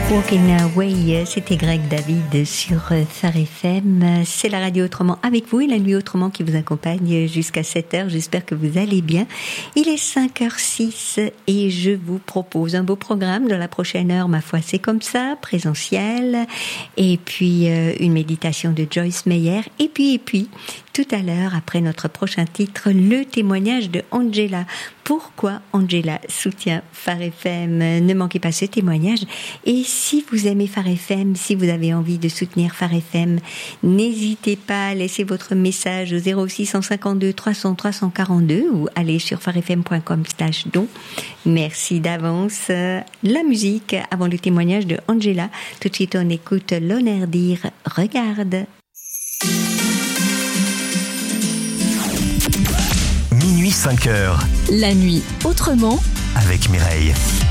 Walking Away, c'était Greg David sur Phare FM. C'est la radio autrement avec vous et la nuit autrement qui vous accompagne jusqu'à 7h. J'espère que vous allez bien. Il est 5h06 et je vous propose un beau programme dans la prochaine heure. Ma foi, c'est comme ça, présentiel. Et puis une méditation de Joyce Meyer. Et puis, tout à l'heure, après notre prochain titre, le témoignage de Angela. Pourquoi Angela soutient Phare FM? Ne manquez pas ce témoignage. Et si vous aimez Phare FM, si vous avez envie de soutenir Phare FM, n'hésitez pas à laisser votre message au 0652 300 342 ou allez sur pharefm.com/don. Merci d'avance. La musique avant le témoignage de Angela. Tout de suite, on écoute l'honneur dire regarde. Minuit 5h. La nuit autrement avec Mireille.